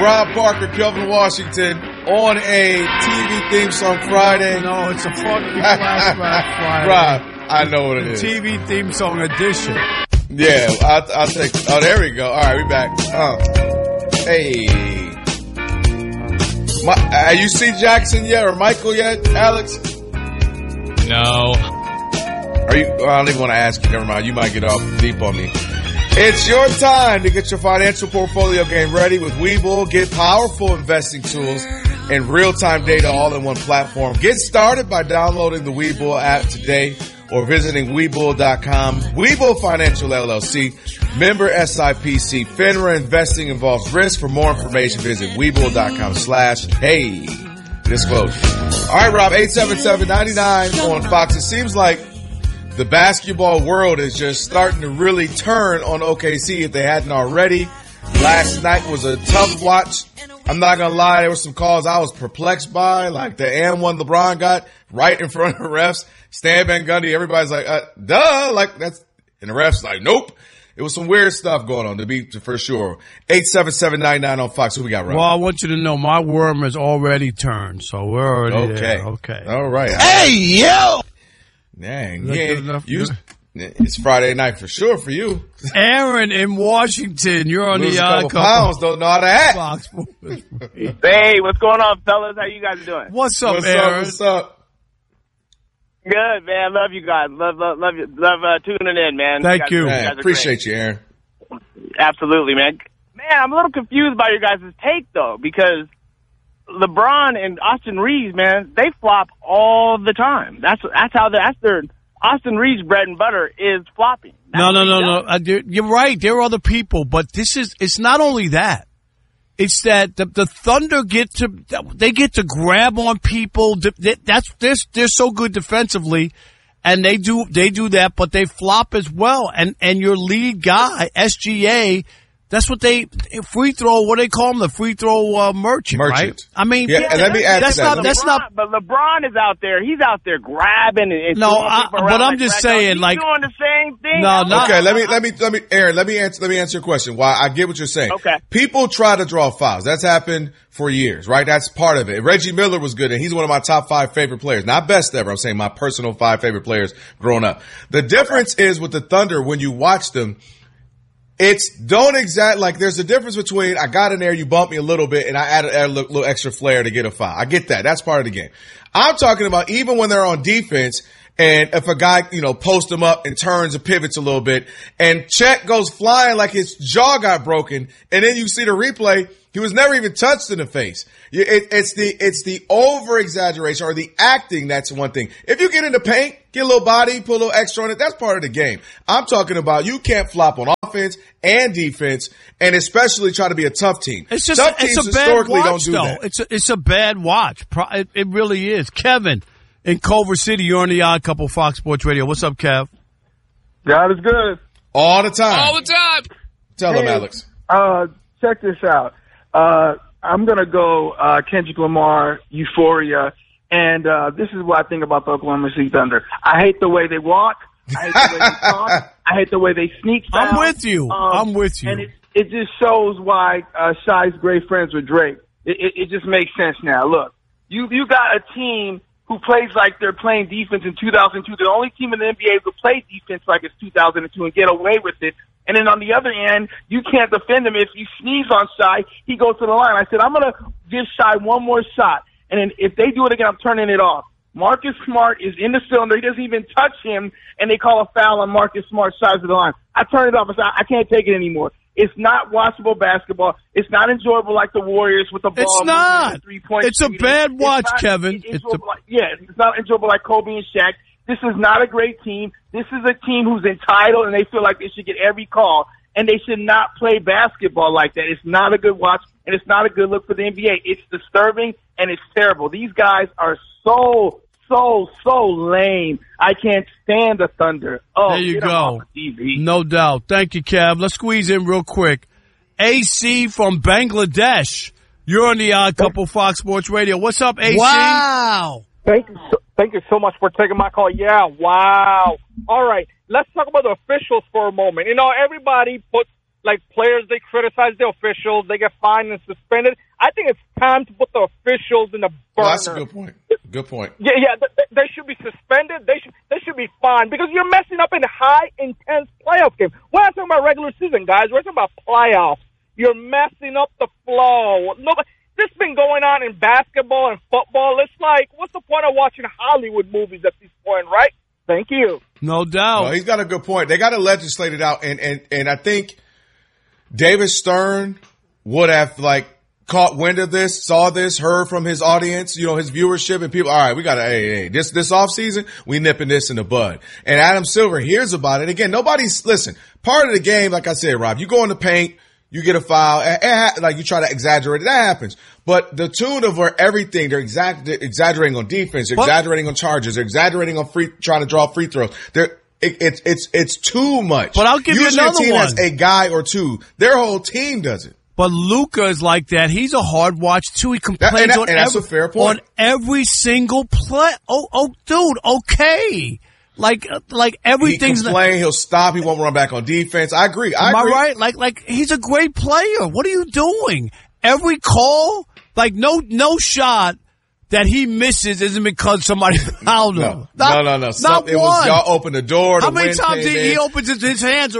Rob Parker, Kelvin Washington on a TV theme song Friday. No, it's a funky flashback Friday. Rob, I know what it is. TV theme song edition. Yeah, I'll take. Oh, there we go. All right, we back. Hey, have you seen Jackson yet or Michael yet, Alex? No. Are you? I don't even want to ask you. Never mind. You might get off deep on me. It's your time to get your financial portfolio game ready with Webull. Get powerful investing tools and real-time data all in one platform. Get started by downloading the Webull app today or visiting Webull.com. Webull Financial LLC, member SIPC. FINRA. Investing involves risk. For more information, visit Webull.com/hey. Disclosure. All right, Rob, 877-99 on Fox. It seems like the basketball world is just starting to really turn on OKC if they hadn't already. Last night was a tough watch. I'm not going to lie. There were some calls I was perplexed by, like the and one LeBron got right in front of the refs. Stan Van Gundy, everybody's like, duh, like that's, and the refs like, nope. It was some weird stuff going on, to be for sure. 877-99 on Fox. Who we got, Rob? Well, I want you to know my worm has already turned, so we're already there. Okay. All right. Hey, yo! Dang. Yeah, it's Friday night for sure for you. Aaron in Washington, you're on Lose the a couple pounds, don't know how to act. Fox. Hey, what's going on, fellas? How you guys doing? What's up, Aaron? What's up? Good, man. Love you guys. Love you. Love tuning in, man. Thank you. Man, appreciate you, Aaron. Absolutely, man. Man, I'm a little confused by your guys' take, though, because LeBron and Austin Reeves, man, they flop all the time. That's their Austin Reeves' bread and butter is flopping. No. You're right. There are other people, but it's not only that. It's that the Thunder get to grab on people. They're so good defensively, and they do that, but they flop as well. And your lead guy, SGA, that's what free throw. What do they call him? The free throw merchant, right? I mean, yeah. And let me add to that. That's not. But LeBron is out there. He's out there grabbing and but I'm just saying, like, doing the same thing. No. Okay, let me, Aaron. Let me answer your question. Why I get what you're saying. Okay. People try to draw fouls. That's happened for years, right? That's part of it. Reggie Miller was good, and he's one of my top 5 favorite players. Not best ever. I'm saying my personal 5 favorite players growing up. The difference is with the Thunder when you watch them. There's a difference between I got in there, you bumped me a little bit, and I added a little extra flair to get a foul. I get that. That's part of the game. I'm talking about even when they're on defense, and if a guy, posts them up and turns and pivots a little bit, and Chet goes flying like his jaw got broken, and then you see the replay, he was never even touched in the face. It's the over exaggeration or the acting. That's one thing. If you get in the paint, get a little body, put a little extra on it. That's part of the game. I'm talking about you can't flop on offense and defense, and especially try to be a tough team. It's just tough teams it's a bad historically watch, don't do though. that. It's a bad watch. It really is. Kevin in Culver City, you're on the Odd Couple Fox Sports Radio. What's up, Kev? God is good. All the time. All the time. Tell them, Alex. Check this out. I'm going to go Kendrick Lamar, Euphoria, and this is what I think about the Oklahoma City Thunder. I hate the way they walk. I hate the way they talk. I hate the way they sneak foul. I'm with you. And it just shows why Shai's great friends with Drake. It just makes sense now. Look, you got a team who plays like they're playing defense in 2002. The only team in the NBA who play defense like it's 2002 and get away with it. And then on the other end, you can't defend him. If you sneeze on Shai, he goes to the line. I said, I'm going to give Shai one more shot. And then if they do it again, I'm turning it off. Marcus Smart is in the cylinder. He doesn't even touch him, and they call a foul on Marcus Smart, Shai's to the line. I turn it off. I said, I can't take it anymore. It's not watchable basketball. It's not enjoyable like the Warriors with the ball. It's not. 3-point It's a bad watch, Kevin. It's not enjoyable like Kobe and Shaq. This is not a great team. This is a team who's entitled, and they feel like they should get every call, and they should not play basketball like that. It's not a good watch, and it's not a good look for the NBA. It's disturbing, and it's terrible. These guys are so lame. I can't stand the Thunder. Oh, there you go. TV. No doubt. Thank you, Kev. Let's squeeze in real quick. AC from Bangladesh. You're on the Odd Couple Fox Sports Radio. What's up, AC? Wow. Thank you so much for taking my call. Yeah, wow. All right, let's talk about the officials for a moment. Everybody puts like players, they criticize the officials, they get fined and suspended. I think it's time to put the officials in the burner. Well, that's a good point. Good point. Yeah, they should be suspended. They should be fined because you're messing up in a high, intense playoff game. We're not talking about regular season, guys. We're talking about playoffs. You're messing up the flow. This has been going on in basketball and football. It's like, what's the point of watching Hollywood movies at this point, right? Thank you. No doubt. No, he's got a good point. They got to legislate it out, and I think David Stern would have caught wind of this, saw this, heard from his audience, his viewership, and people. All right, we got to this off season, we nipping this in the bud. And Adam Silver hears about it. Again, listen. Part of the game, like I said, Rob, you go in the paint. You get a foul, you try to exaggerate it. That happens. But the tune of everything, they're exaggerating on defense, they're exaggerating on charges, they're exaggerating on trying to draw free throws. It's too much. But I'll give you another one. Usually a team has a guy or two. Their whole team does it. But Luka is like that. He's a hard watch too. He complains that's a fair point. On every single play. Oh, dude, okay. Like everything's. He complain, he'll stop, he won't run back on defense. I agree. Am I right? Like he's a great player. What are you doing? Every call, no shot that he misses isn't because somebody fouled him. No. Not it was y'all opened the door. How many times he opens his hands?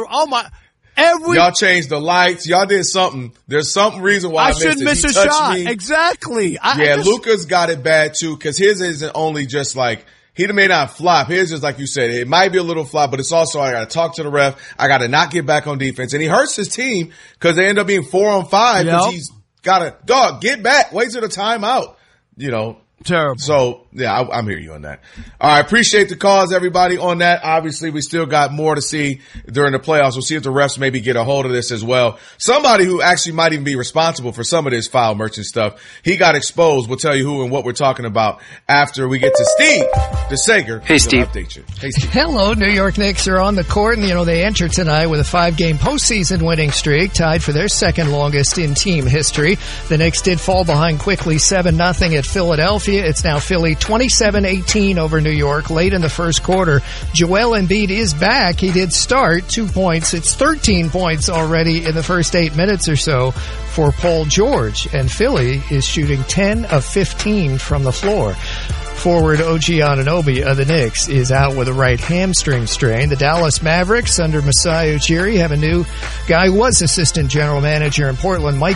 Y'all changed the lights. Y'all did something. There's some reason why I shouldn't miss a shot. Exactly. Luka's got it bad too because his isn't only just he may not flop. His is like you said, it might be a little flop, but it's also I got to talk to the ref. I got to not get back on defense, and he hurts his team because they end up being 4-on-5 because he's got to get back. Wait till the timeout. Terrible. So, yeah, I'm hearing you on that. All right, appreciate the calls, everybody, on that. Obviously, we still got more to see during the playoffs. We'll see if the refs maybe get a hold of this as well. Somebody who actually might even be responsible for some of this foul merchant stuff, he got exposed. We'll tell you who and what we're talking about after we get to Steve DeSager. Hey, Steve. Update you. Hey, Steve. Hello, New York Knicks are on the court, and, they enter tonight with a 5-game postseason winning streak, tied for their second longest in team history. The Knicks did fall behind quickly 7-0 at Philadelphia. It's now Philly 27-18 over New York late in the first quarter. Joel Embiid is back. He did start 2 points. It's 13 points already in the first 8 minutes or so for Paul George. And Philly is shooting 10 of 15 from the floor. Forward OG Anunoby of the Knicks is out with a right hamstring strain. The Dallas Mavericks under Masai Ujiri have a new guy who was assistant general manager in Portland, Mike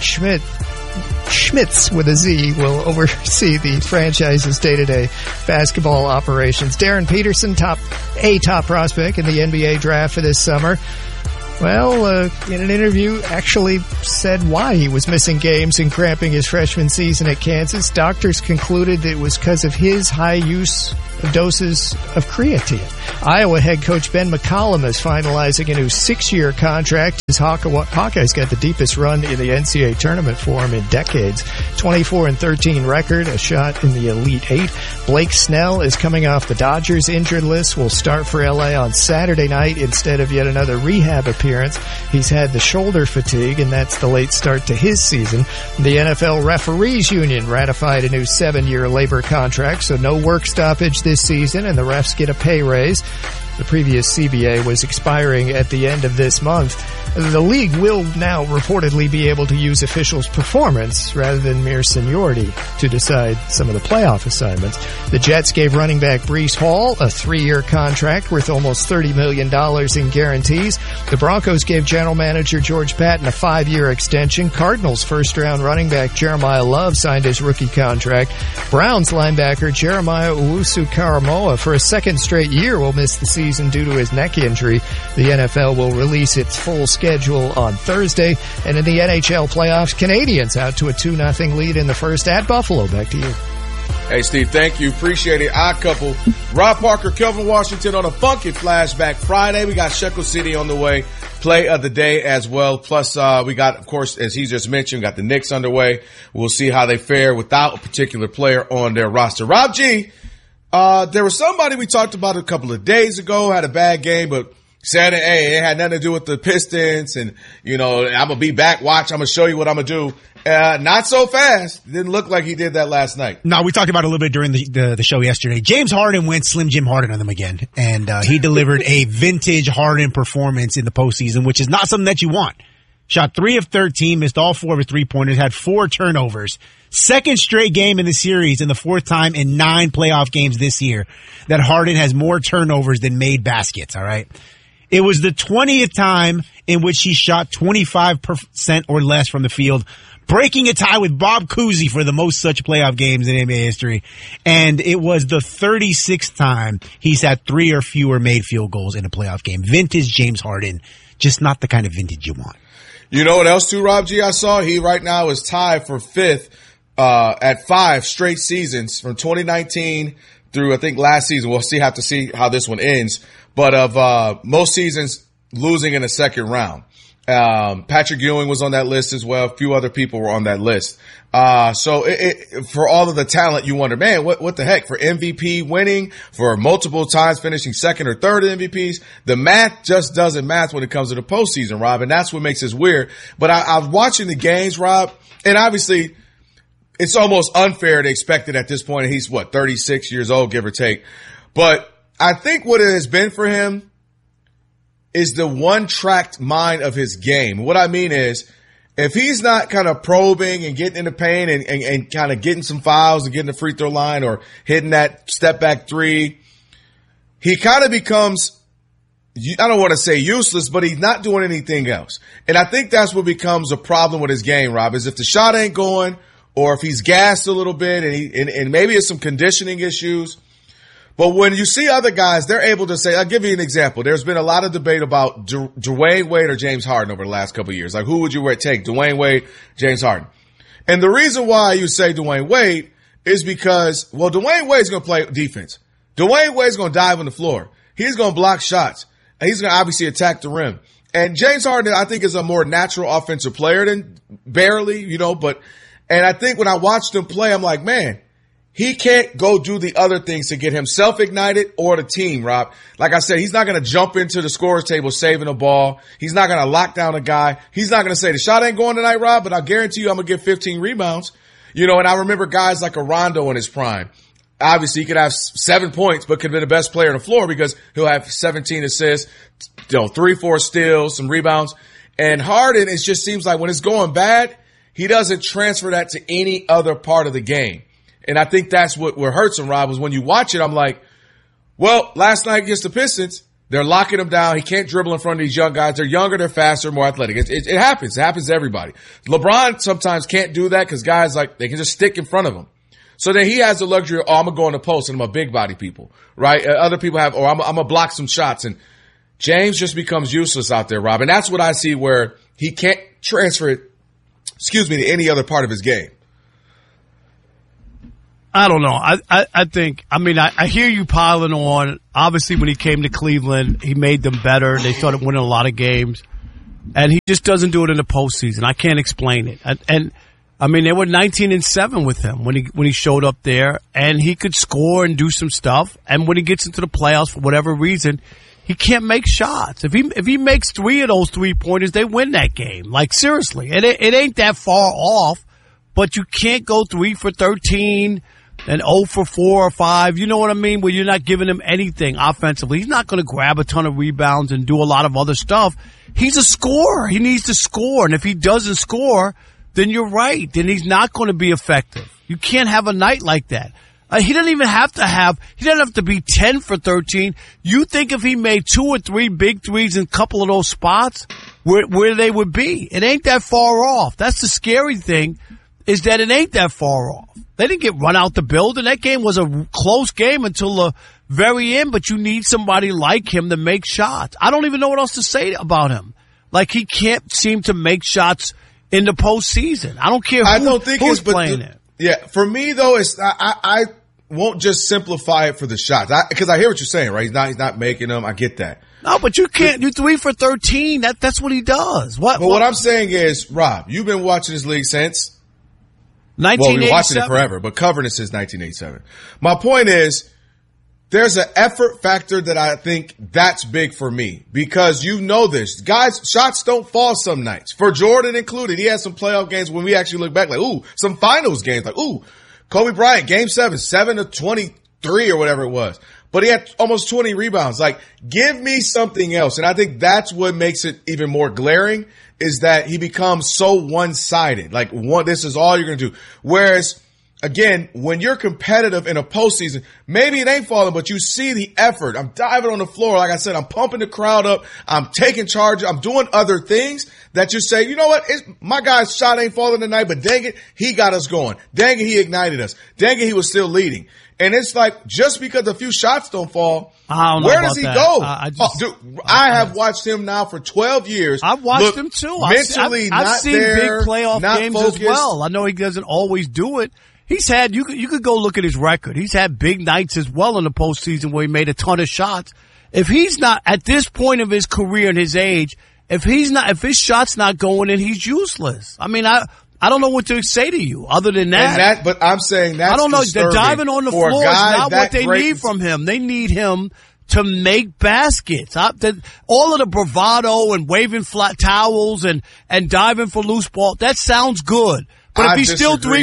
Schmitz with a Z will oversee the franchise's day-to-day basketball operations. Darren Peterson, top prospect in the NBA draft for this summer. Well, in an interview, actually said why he was missing games and cramping his freshman season at Kansas. Doctors concluded that it was because of his high use of doses of creatine. Iowa head coach Ben McCollum is finalizing a new 6-year contract. His Hawkeyes got the deepest run in the NCAA tournament for him in decades. 24-13 record, a shot in the Elite Eight. Blake Snell is coming off the Dodgers injured list. Will start for LA on Saturday night instead of yet another rehab appearance. He's had the shoulder fatigue, and that's the late start to his season. The NFL Referees Union ratified a new 7-year labor contract, so no work stoppage this season, and the refs get a pay raise. The previous CBA was expiring at the end of this month. The league will now reportedly be able to use officials' performance rather than mere seniority to decide some of the playoff assignments. The Jets gave running back Breece Hall a 3-year contract worth almost $30 million in guarantees. The Broncos gave general manager George Patton a 5-year extension. Cardinals first-round running back Jeremiah Love signed his rookie contract. Browns linebacker Jeremiah Owusu-Karamoah for a second straight year will miss the season due to his neck injury. The NFL will release its full schedule on Thursday. And in the NHL playoffs, Canadians out to a 2-0 lead in the first at Buffalo. Back to you. Hey, Steve, thank you. Appreciate it. Odd couple. Rob Parker, Kelvin Washington on a funky flashback Friday. We got Shekel City on the way. Play of the day as well. Plus, we got, of course, as he just mentioned, got the Knicks underway. We'll see how they fare without a particular player on their roster. Rob G, there was somebody we talked about a couple of days ago, had a bad game, but said, hey, it had nothing to do with the Pistons, and, I'm going to be back. Watch, I'm going to show you what I'm going to do. Not so fast. Didn't look like he did that last night. No, we talked about it a little bit during the show yesterday. James Harden went Slim Jim Harden on them again, and he delivered a vintage Harden performance in the postseason, which is not something that you want. Shot 3 of 13, missed all 4 of his three-pointers, had 4 turnovers. Second straight game in the series and the fourth time in 9 playoff games this year that Harden has more turnovers than made baskets, all right? It was the 20th time in which he shot 25% or less from the field, breaking a tie with Bob Cousy for the most such playoff games in NBA history. And it was the 36th time he's had 3 or fewer made field goals in a playoff game. Vintage James Harden, just not the kind of vintage you want. You know what else too, Rob G? I saw he right now is tied for 5th at 5 straight seasons from 2019 through I think last season. We'll have to see how this one ends. But of most seasons losing in the second round. Patrick Ewing was on that list as well. A few other people were on that list. So for all of the talent, you wonder, man, what the heck? For MVP winning, for multiple times finishing second or third MVPs, the math just doesn't match when it comes to the postseason, Rob, and that's what makes this weird. But I was watching the games, Rob, and obviously it's almost unfair to expect it at this point. He's 36 years old, give or take. But I think what it has been for him is the one-tracked mind of his game. What I mean is, if he's not kind of probing and getting in the paint and kind of getting some fouls and getting the free throw line or hitting that step-back 3, he kind of becomes, I don't want to say useless, but he's not doing anything else. And I think that's what becomes a problem with his game, Rob, is if the shot ain't going or if he's gassed a little bit and maybe it's some conditioning issues. But when you see other guys, they're able to say, I'll give you an example. There's been a lot of debate about Dwayne Wade or James Harden over the last couple of years. Like, who would you take, Dwayne Wade, James Harden? And the reason why you say Dwayne Wade is because, Dwayne Wade's going to play defense. Dwayne Wade's going to dive on the floor. He's going to block shots. And he's going to obviously attack the rim. And James Harden, I think, is a more natural offensive player than barely, and I think when I watched him play, I'm like, man, he can't go do the other things to get himself ignited or the team, Rob. Like I said, he's not going to jump into the scorer's table saving a ball. He's not going to lock down a guy. He's not going to say the shot ain't going tonight, Rob, but I guarantee you I'm going to get 15 rebounds. And I remember guys like a Rondo in his prime. Obviously, he could have 7 points, but could have been the best player on the floor because he'll have 17 assists, 3-4 steals, some rebounds. And Harden, it just seems like when it's going bad, he doesn't transfer that to any other part of the game. And I think that's what hurts him, Rob, is when you watch it, I'm like, last night against the Pistons, they're locking him down. He can't dribble in front of these young guys. They're younger, they're faster, more athletic. It happens. It happens to everybody. LeBron sometimes can't do that because guys, they can just stick in front of him. So then he has the luxury of, I'm going to go in the post and I'm a big body people, right? Other people have, I'm going to block some shots. And James just becomes useless out there, Rob. And that's what I see where he can't transfer it, to any other part of his game. I don't know. I hear you piling on. Obviously, when he came to Cleveland, he made them better. They started winning a lot of games. And he just doesn't do it in the postseason. I can't explain it. And they were 19-7 with him when he showed up there. And he could score and do some stuff. And when he gets into the playoffs, for whatever reason, he can't make shots. If he makes 3 of those 3-pointers, they win that game. Like, seriously. It ain't that far off. But you can't go 3 for 13 and 0 for 4 or 5, you know what I mean? Where you're not giving him anything offensively. He's not going to grab a ton of rebounds and do a lot of other stuff. He's a scorer. He needs to score. And if he doesn't score, then you're right. Then he's not going to be effective. You can't have a night like that. He doesn't have to be 10 for 13. You think if he made 2 or 3 big threes in a couple of those spots, where they would be? It ain't that far off. That's the scary thing, is that it ain't that far off. They didn't get run out the building. That game was a close game until the very end, but you need somebody like him to make shots. I don't even know what else to say about him. Like, he can't seem to make shots in the postseason. I don't care who's playing it. Yeah, for me, though, I won't just simplify it for the shots. Because I hear what you're saying, right? He's not making them. I get that. No, but you can't. You 3 for 13. That's what he does. What I'm saying is, Rob, you've been watching this league since 1987. Well, we've been watching it forever, but covering it since 1987. My point is, there's an effort factor that I think that's big for me because you know this. Guys, shots don't fall some nights. For Jordan included, he had some playoff games when we actually look back some finals games Kobe Bryant, game 7 of 23 or whatever it was. But he had almost 20 rebounds. Give me something else. And I think that's what makes it even more glaring is that he becomes so one-sided. Like, this is all you're going to do. Whereas, again, when you're competitive in a postseason, maybe it ain't falling, but you see the effort. I'm diving on the floor. Like I said, I'm pumping the crowd up. I'm taking charge. I'm doing other things that you say, you know what? My guy's shot ain't falling tonight, but dang it, he got us going. Dang it, he ignited us. Dang it, he was still leading. And it's like, just because a few shots don't fall, where does he go? I have watched him now for 12 years. I've watched him too. Mentally, I've seen there, big playoff games focused. as well. I know he doesn't always do it. He's had, you could go look at his record. He's had big nights as well in the postseason where he made a ton of shots. If he's not, at this point of his career and his age, if his shot's not going in, he's useless. I mean, I don't know what to say to you other than that. But I'm saying that's I don't know. disturbing. The diving on the floor is not what they need from him. They need him to make baskets. All of the bravado and waving flat towels and diving for loose ball, that sounds good. But if he's still 3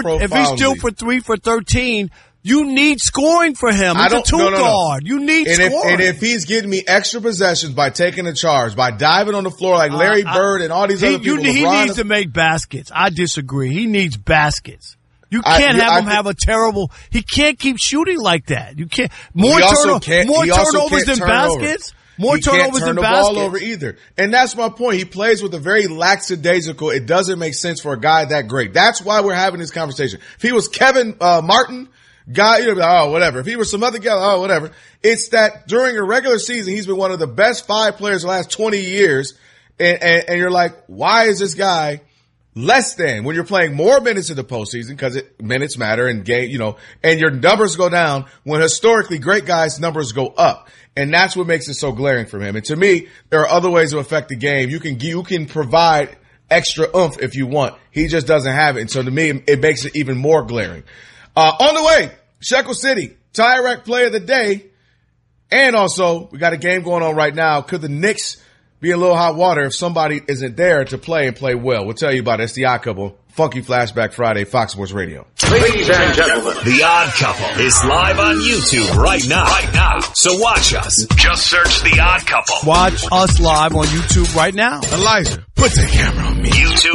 for 13, you need scoring for him. It's a two-guard. You need scoring. And if he's getting me extra possessions by taking the charge, by diving on the floor like Larry Bird and all these other people. He needs to make baskets. I disagree. He needs baskets. You can't have a terrible – he can't keep shooting like that. You can't – more turnovers than baskets? More turnovers than baskets. He can't turn the ball over either. And that's my point. He plays with a very lackadaisical. It doesn't make sense for a guy that great. That's why we're having this conversation. If he was Kevin Martin – guy, you'd be like, oh, whatever. If he was some other guy, oh, whatever. It's that during a regular season, he's been one of the best 5 players the last 20 years. And you're like, why is this guy less than when you're playing more minutes in the postseason? Because minutes matter and and your numbers go down when historically great guys' numbers go up. And that's what makes it so glaring for him. And to me, there are other ways to affect the game. You can provide extra oomph if you want. He just doesn't have it. And so to me, it makes it even more glaring. On the way, Shekel City, Tire-Rack Play of the Day. And also, we got a game going on right now. Could the Knicks be in a little hot water if somebody isn't there to play and play well? We'll tell you about it. It's The Odd Couple. Funky Flashback Friday, Fox Sports Radio. Ladies and gentlemen, The Odd Couple is live on YouTube right now. So watch us. Just search The Odd Couple. Watch us live on YouTube right now. Elijah, put the camera on me.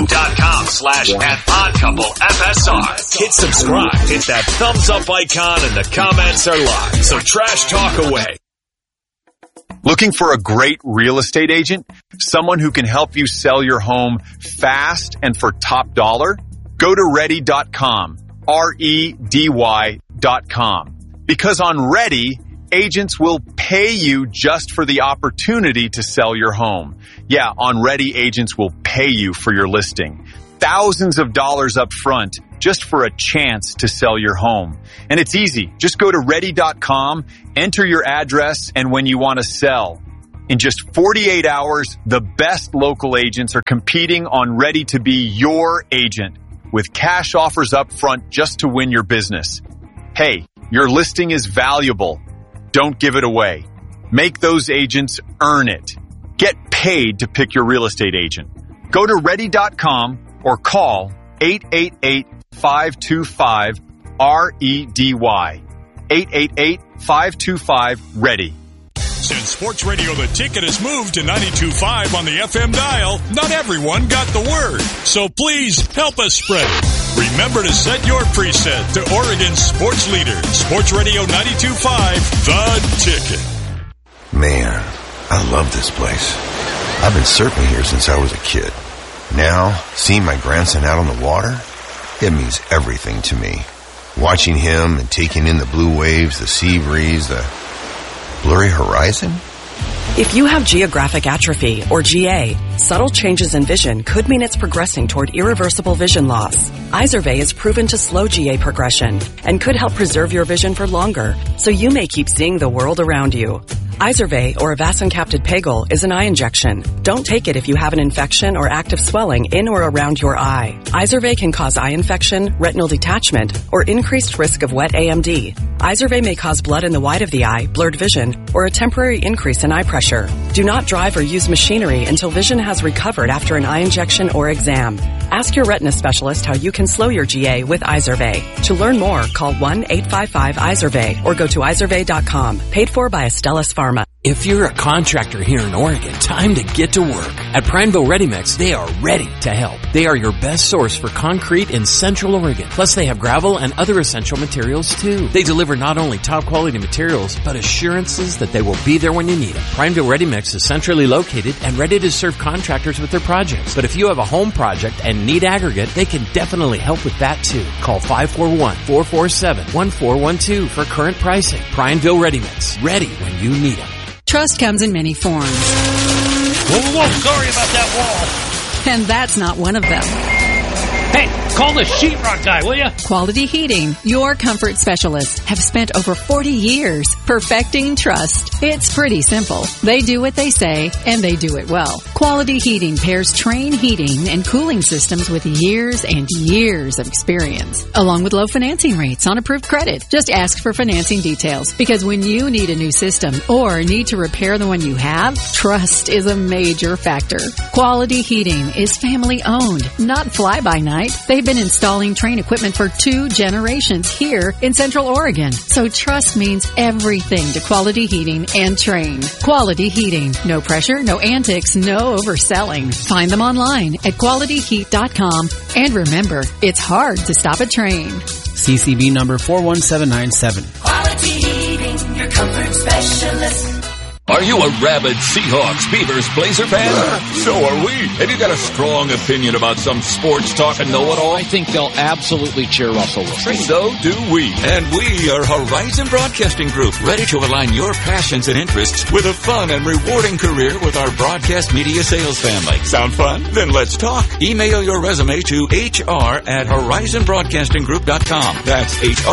YouTube.com/@oddcouplefsr. Hit subscribe. Hit that thumbs up icon and the comments are live. So trash talk away. Looking for a great real estate agent? Someone who can help you sell your home fast and for top dollar? Go to ready.com, REDY.com. Because on Ready, agents will pay you just for the opportunity to sell your home. Yeah, on Ready, agents will pay you for your listing. Thousands of dollars up front just for a chance to sell your home. And it's easy. Just go to ready.com, enter your address, and when you want to sell. In just 48 hours, the best local agents are competing on Ready to be your agent with cash offers up front just to win your business. Hey, your listing is valuable. Don't give it away. Make those agents earn it. Get paid to pick your real estate agent. Go to ready.com or call 888-525-REDY. 888-525-READY. Since Sports Radio The Ticket has moved to 92.5 on the FM dial, not everyone got the word. So please help us spread it. Remember to set your preset to Oregon's sports leader, Sports Radio 92.5, The Ticket. Man, I love this place. I've been surfing here since I was a kid. Now, seeing my grandson out on the water, it means everything to me. Watching him and taking in the blue waves, the sea breeze, the blurry horizon. If you have geographic atrophy, or GA, subtle changes in vision could mean it's progressing toward irreversible vision loss. Izervay is proven to slow GA progression and could help preserve your vision for longer, so you may keep seeing the world around you. Izervay, or avacincaptad pegol, is an eye injection. Don't take it if you have an infection or active swelling in or around your eye. Izervay can cause eye infection, retinal detachment, or increased risk of wet AMD. Izervay may cause blood in the white of the eye, blurred vision, or a temporary increase in eye pressure. Do not drive or use machinery until vision has recovered after an eye injection or exam. Ask your retina specialist how you can slow your GA with Izervay. To learn more, call 1-855-IZERVAY or go to izervay.com. Paid for by Astellas Pharma. If you're a contractor here in Oregon, time to get to work. At Prineville Ready Mix, they are ready to help. They are your best source for concrete in Central Oregon. Plus, they have gravel and other essential materials too. They deliver not only top quality materials, but assurances that they will be there when you need them. Prineville Ready Mix is centrally located and ready to serve contractors with their projects. But if you have a home project and need aggregate, they can definitely help with that too. Call 541-447-1412 for current pricing. Prineville Ready Mix, ready when you need them. Trust comes in many forms. Whoa, sorry about that wall. And that's not one of them. Hey, call the sheetrock guy, will you? Quality Heating, your comfort specialists, have spent over 40 years perfecting trust. It's pretty simple. They do what they say, and they do it well. Quality Heating pairs Trane heating and cooling systems with years and years of experience, along with low financing rates on approved credit. Just ask for financing details, because when you need a new system or need to repair the one you have, trust is a major factor. Quality Heating is family owned, not fly-by-night. They've been installing Trane equipment for 2 generations here in Central Oregon. So trust means everything to Quality Heating and Trane. Quality Heating. No pressure, no antics, no overselling. Find them online at qualityheat.com. And remember, it's hard to stop a Trane. CCB number 41797. Quality Heating, your comfort specialist. Are you a rabid Seahawks, Beavers, Blazer fan? So are we. Have you got a strong opinion about some sports talk and know-it-all? I think they'll absolutely cheer Russell Wilson. So do we. And we are Horizon Broadcasting Group, ready to align your passions and interests with a fun and rewarding career with our broadcast media sales family. Sound fun? Then let's talk. Email your resume to hr@horizonbroadcastinggroup.com. That's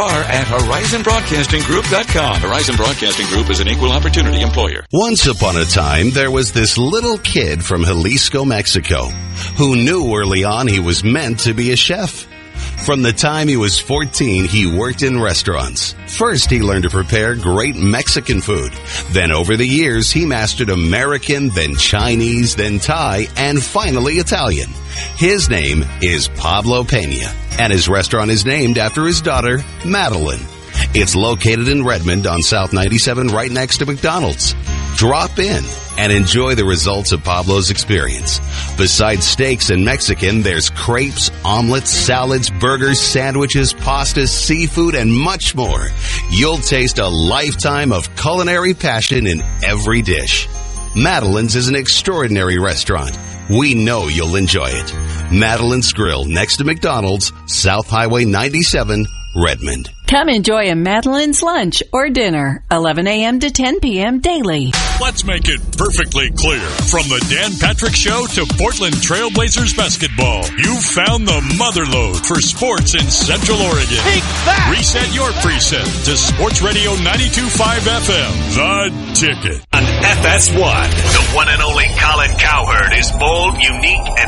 hr@horizonbroadcastinggroup.com. Horizon Broadcasting Group is an equal opportunity employer. Once upon a time, there was this little kid from Jalisco, Mexico, who knew early on he was meant to be a chef. From the time he was 14, he worked in restaurants. First, he learned to prepare great Mexican food. Then over the years, he mastered American, then Chinese, then Thai, and finally Italian. His name is Pablo Pena, and his restaurant is named after his daughter, Madeline. It's located in Redmond on South 97 right next to McDonald's. Drop in and enjoy the results of Pablo's experience. Besides steaks and Mexican, there's crepes, omelets, salads, burgers, sandwiches, pastas, seafood, and much more. You'll taste a lifetime of culinary passion in every dish. Madeline's is an extraordinary restaurant. We know you'll enjoy it. Madeline's Grill, next to McDonald's, South Highway 97, Redmond. Come enjoy a Madeline's lunch or dinner, 11 a.m. to 10 p.m. daily. Let's make it perfectly clear. From the Dan Patrick Show to Portland Trailblazers basketball, you found the motherlode for sports in Central Oregon. Take that! Reset your preset to Sports Radio 92.5 FM, The Ticket. On FS1, the one and only Colin Cowherd is bold, unique, and